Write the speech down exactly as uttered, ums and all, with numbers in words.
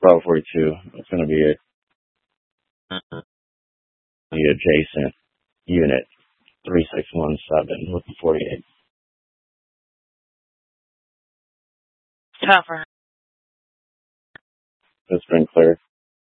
Bravo forty-two. It's going to be a, the adjacent unit, three six one seven with the forty-eight. Cover. It's been cleared.